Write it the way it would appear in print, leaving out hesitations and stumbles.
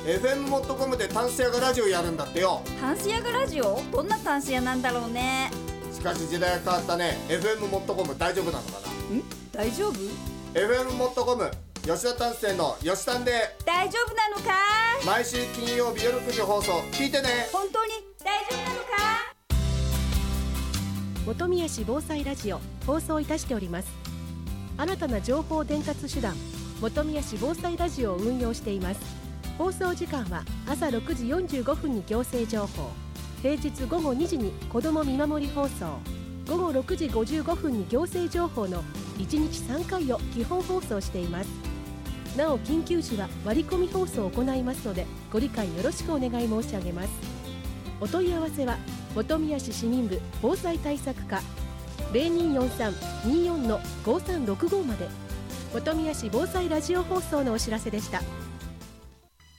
FM モットコムでタンス屋がラジオやるんだってよ。 タンス屋がラジオ？どんなタンス屋なんだろうね。 しかし時代が変わったね。 FM モットコム大丈夫なのかな。 大丈夫？ FM モットコム吉田丹生の吉丹で大丈夫なのか？ 毎週金曜日夜9時放送、聞いてね。 本当に大丈夫なのか？ 本宮市防災ラジオ放送いたしております。新たな情報伝達手段本宮市防災ラジオを運用しています。放送時間は朝6時45分に行政情報、平日午後2時に子ども見守り放送、午後6時55分に行政情報の1日3回を基本放送しています。なお緊急時は割り込み放送を行いますのでご理解よろしくお願い申し上げます。お問い合わせは本宮市市民部防災対策課 0243-24-5365 まで。本宮市防災ラジオ放送のお知らせでした。